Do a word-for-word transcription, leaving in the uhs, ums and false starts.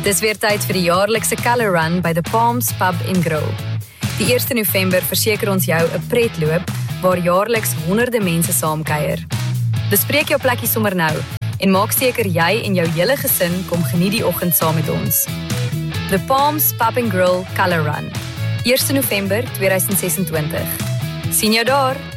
Dis weer tyd vir die jaarlikse Colour Run by The Palms Pub en Grill. Die eerste November verseker ons jou 'n pretloop waar jaarliks honderde mense saamkuier. Bespreek jou plekkie sommer nou en maak seker jy en jou hele gesin kom geniet die oggend saam met ons. The Palms Pub and Grill Colour Run, eerste November tweeduisend ses en twintig. Sien jou daar!